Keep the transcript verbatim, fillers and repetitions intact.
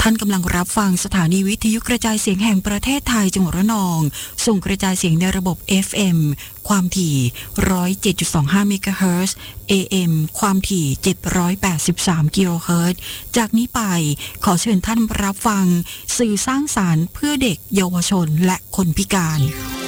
ท่านกำลังรับฟังสถานีวิทยุกระจายเสียงแห่งประเทศไทยจังหวัดระนองส่งกระจายเสียงในระบบ เอฟ เอ็ม ความถี่ หนึ่งร้อยเจ็ดจุดสองห้า เมกะเฮิรตซ์ เอ เอ็ม ความถี่ เจ็ดร้อยแปดสิบสาม กิโลเฮิรตซ์ จากนี้ไปขอเชิญท่านรับฟังสื่อสร้างสรรค์เพื่อเด็กเยาวชนและคนพิการ